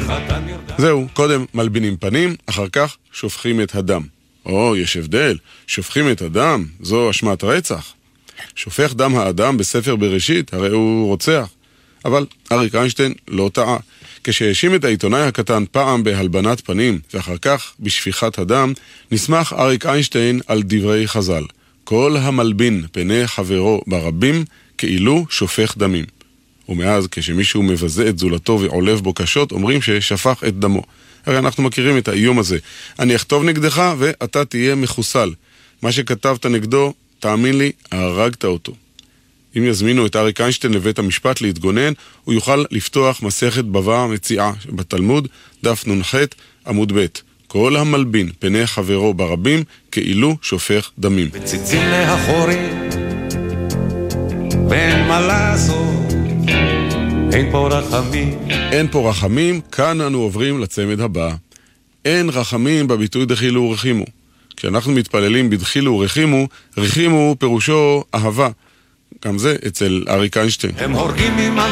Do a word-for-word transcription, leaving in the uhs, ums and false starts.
זהו, קודם מלבינים פנים, אחר כך שופכים את הדם. או, יש הבדל, שופכים את הדם, זו אשמת רצח. שופך דם האדם בספר בראשית, הרי הוא רוצח. אבל אריק איינשטיין לא טעה. כשהאשים את העיתונאי הקטן פעם בהלבנת פנים, ואחר כך בשפיכת הדם, נסמך אריק איינשטיין על דברי חז"ל. כל המלבין פני חברו ברבים, כאילו שופך דמים. ומאז כשמישהו מבזה את זולתו ועולב בו קשות, אומרים ששפך את דמו. הרי אנחנו מכירים את האיום הזה. אני אכתוב נגדך ואתה תהיה מחוסל. מה שכתבת נגדו, תאמין לי, הרגת אותו. אם יזמינו את אריק איינשטיין לבית המשפט להתגונן, הוא יוכל לפתוח מסכת בבא מציאה בתלמוד, דף נ"ח עמוד ב'. כל המלבין פני חברו ברבים, כאילו שופך דמים. בציצים לאחורים, ואין מה לעשות, אין פה רחמים. אין פה רחמים, כאן אנו עוברים לצמד הבא. אין רחמים בביטוי דחילו ורחימו. כשאנחנו מתפללים בדחילו ורחימו, רחימו פירושו אהבה. גם זה אצל אריק איינשטיין. הם הורגים עם